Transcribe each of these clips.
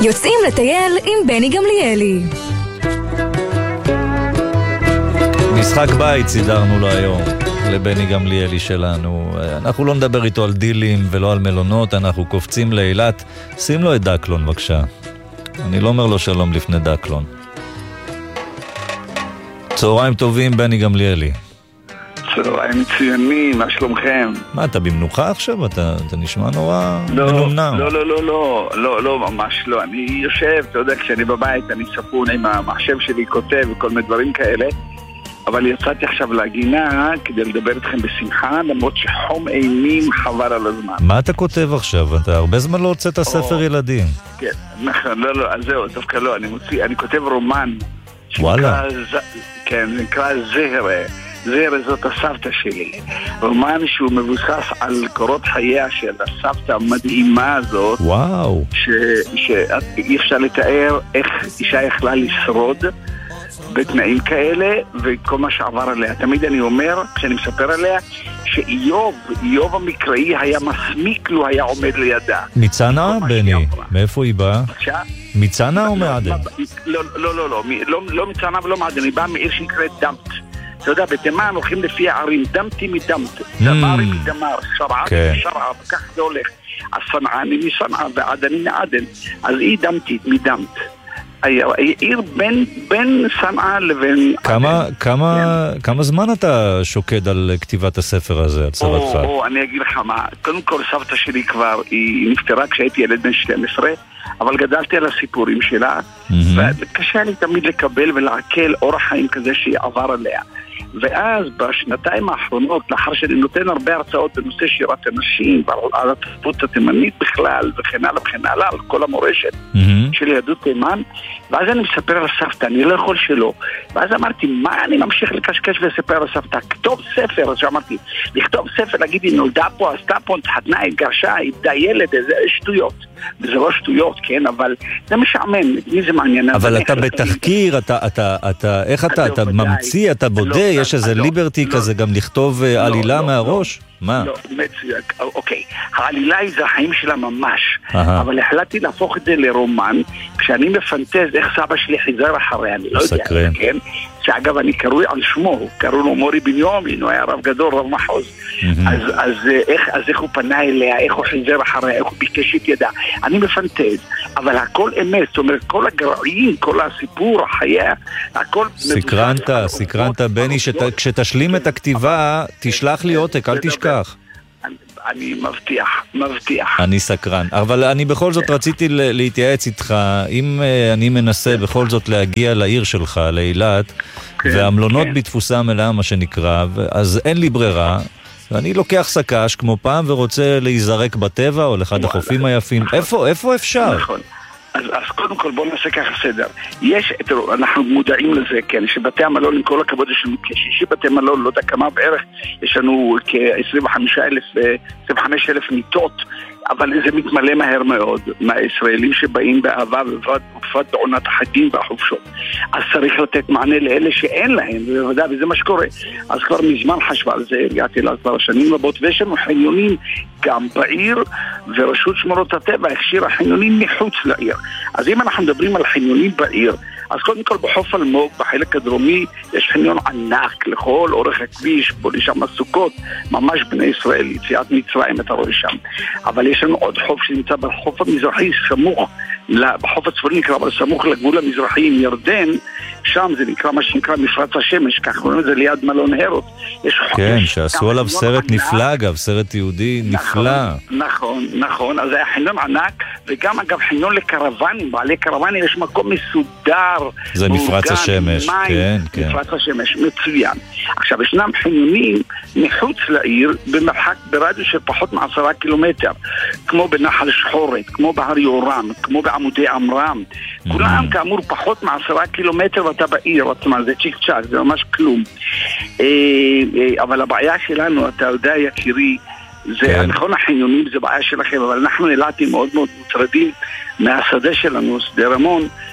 יוצאים לטייל עם בני גמליאלי. משחק בית סידרנו לו היום לבני גמליאלי שלנו. אנחנו לא נדבר איתו על דילים ולא על מלונות, אנחנו קופצים לאילת. שים לו את דקלון בבקשה. אני לא אומר לו שלום לפני דקלון. צהריים טובים בני גמליאלי. צהריים מצוינים, מה שלומכם? מה, אתה במנוחה עכשיו? אתה נשמע נורא מנומנם. לא, ממש לא. אני יושב, אתה יודע, כשאני בבית, אני ספון עם המחשב שלי, כותב וכל מיני דברים כאלה, אבל יצאתי עכשיו להגינה כדי לדבר איתכם בשמחה, למרות שחום אימים חבל על הזמן. מה אתה כותב עכשיו? אתה הרבה זמן לא הוצאת ספר ילדים. כן, נכון, לא, אז זהו, דווקא לא, אני כותב רומן. וואלה. כן, זה נקרא זהרה. זהרה זאת הסבתא שלי. רומן שהוא מבוסס על קורות חייה של הסבתא המדהימה הזאת. וואו. שאי אפשר לתאר איך אישה יכלה לשרוד בתנאים כאלה וכל מה שעבר עליה. תמיד אני אומר, כשאני מספר עליה, שאיוב המקראי היה מסמיק לו היה עומד לידה. מצנע, בני? מאיפה היא באה? מצנע או מעדן? לא מצנע ולא מעדן, היא באה מעיר שנקראת דמת. אתה יודע, בתימן הולכים לפי הערים, דמתי מדמת, דמרי מדמר, שרעה משרעה, וכך זה הולך. הסנעני משנעה ועדני מעדן, אז היא דמתית מדמת. עיר בין סנעה לבין... כמה זמן אתה שוקד על כתיבת הספר הזה, על סבתך? אני אגיד לך מה, קודם כל סבתא שלי כבר, היא נפטרה כשהייתי ילד בן 12, אבל גדלתי על הסיפורים שלה, וקשה לי תמיד לקבל ולעכל אורח חיים כזה שעבר עליה. ואז בשנתיים האחרונות, לאחר שאני נותן הרבה הרצאות בנושא שירת הנשים, על התרבות התימנית בכלל, וכן הלאה, על כל המורשת של יהדות תימן, ואז אני מספר על הסבתא, אני לא יכול שלא. ואז אמרתי, מה אני ממשיך לקשקש ולספר על הסבתא? כתוב ספר, אז אמרתי, לכתוב ספר, להגיד, היא נולדה פה, עשתה פה, התחתנה, התגרשה, איבדה ילד, זה שטויות. וזה לא שטויות, כן, אבל זה משעמם, מי זה מעניין? אבל אתה בתחקיר, איך אתה ממציא, אתה בודק, יש איזה ליברטי כזה גם לכתוב עלילה מהראש? מה? לא, מצוין, אוקיי. העלילה היא זה החיים שלה ממש, אבל החלטתי להפוך את זה לרומן, כשאני מפנטז איך סבא שלי חיזר אחרי, אני לא יודע, כן? שאגב אני קרוי על שמו, קראו לו מורי בן יומין, הוא היה רב גדול, רב מחוז. אז איך הוא פנה אליה, איך הוא חיזר אחריה, איך הוא ביקש את ידה. אני מפנטז, אבל הכל אמת, זאת אומרת, כל הגרעים, כל הסיפור, החייה, הכל... סקרנת, בני, כשתשלים את הכתיבה, תשלח לי עותק, אל תשכח. אני מבטיח. אני סקרן. אבל אני בכל זאת רציתי להתייעץ איתך, אם אני מנסה בכל זאת להגיע לעיר שלך, לאילת, והמלונות בתפוסה מלאה, מה שנקרא, אז אין לי ברירה, ואני לוקח סקש כמו פעם ורוצה להיזרק בטבע או לאחד החופים היפים. איפה אפשר? נכון. אז קודם כל בואו נעשה ככה סדר. אנחנו מודעים לזה, כן, שבתי המלון, עם כל הכבוד, יש לנו כ-60 בתי מלון, לא יודע כמה בערך, יש לנו כ-25,000 מיטות, אבל זה מתמלא מהר מאוד, מהישראלים שבאים באהבה, ובפרט בעונת החגים והחופשות. אז צריך לתת מענה לאלה שאין להם, ובוודאי, וזה מה שקורה. אז כבר מזמן חשבה על זה, הגעתי לה כבר שנים רבות, ויש לנו חניונים גם בעיר, ורשות שמורות הטבע הכשירה חניונים מחוץ לעיר. אז אם אנחנו מדברים על חניונים בעיר, אז קודם כל בחוף אלמוג, בחלק הדרומי, יש חניון ענק לכל אורך הכביש, בו לשם הסוכות, ממש בני ישראל, יציאת מצרים, אתה רואה שם. אבל יש לנו עוד חוף שנמצא בחוף המזרחי, סמוך, בחוף הצפוני נקרא, אבל סמוך לגבול המזרחי עם ירדן, שם זה נקרא מה שנקרא מפרץ השמש, כך קוראים לזה ליד מלון הרות. כן, שעשו עליו סרט נפלא אגב, סרט יהודי נפלא. נכון, אז היה חניון ענק, וגם אגב חניון לקרוונים, בעלי קרוונים יש מקום מסודר. זה מפרץ השמש, כן. מפרץ השמש, מצוין. עכשיו, ישנם חניונים מחוץ לעיר, במרחק ברדיוס של פחות מ10 קילומטר, כמו בנחל שחורת, כמו בהר יורם, כמו בעמודי אמרם. כולם כאמור פחות מ10 קילומטר ואתה בעיר, זה צ'יק צ'ק, זה ממש כלום. אבל הבעיה שלנו, אתה יודע יקירי, זה נכון החניונים, זה בעיה שלכם, אבל אנחנו אילתים מאוד מאוד מוטרדים מהשדה שלנו, שדה רמון,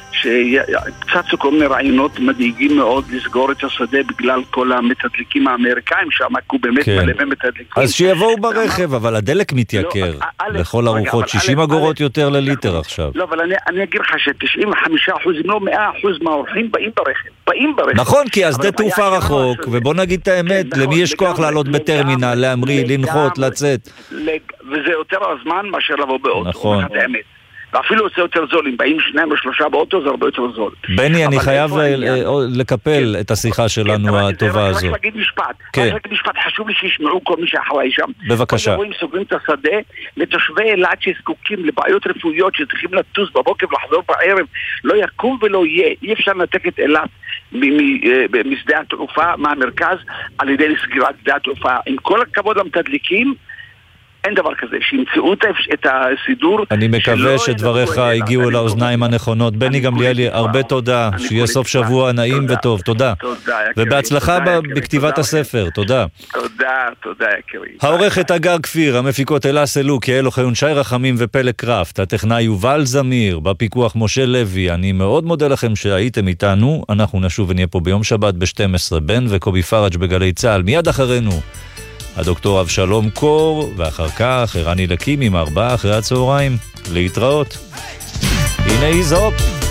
שצצו כל מיני רעיונות מדאיגים מאוד לסגור את השדה בגלל כל המתדליקים האמריקאים שהמקו באמת מלא במתדליקים. אז שיבואו ברכב, אבל הדלק מתייקר לכל הרוחות, 60 אגורות יותר לליטר עכשיו. לא, אבל אני אגיד לך ש95% אם לא 100% מהאורחים באים ברכב. נכון, כי השדה תעופה רחוק, ובוא נגיד את האמת, למי יש כוח לעלות בטרמינל, להמריא, לנחות, לצאת. וזה יותר הזמן מאשר לבוא באוטו. נכון. ואפילו זה יותר זול, אם באים 2 או 3 באוטו זה הרבה יותר זול. בני, אני חייב לקפל את השיחה שלנו הטובה הזו. רק להגיד משפט, חשוב לי שישמעו כל מי שאחראי שם. בבקשה. רואים סוגרים את השדה לתושבי אילת שזקוקים לבעיות רפואיות שצריכים לטוס בבוקר ולחזור בערב, לא יקום ולא יהיה. אי אפשר לנתק את אילת משדה התעופה, מהמרכז, על ידי סגירת שדה התעופה. עם כל הכבוד למתדליקים, אין דבר כזה, שימצאו את הסידור. אני מקווה שדבריך הגיעו לאוזניים הנכונות. בני גמליאלי, הרבה תודה, שיהיה סוף שבוע נעים וטוב, תודה. ובהצלחה בכתיבת הספר, תודה. תודה יקירי. העורכת הגר כפיר, המפיקות אלה סלוק, יעל אוחיון, שי רחמים ופלג קראפט, הטכנאי יובל זמיר, בפיקוח משה לוי. אני מאוד מודה לכם שהייתם איתנו, אנחנו נשוב ונהיה פה ביום שבת ב-12, בן וקובי פרג' בגלי צהל, מיד אחרינו הדוקטור אבשלום קור, ואחר כך ערני לקים עם 4 אחרי הצהריים. להתראות. הנה איזופ.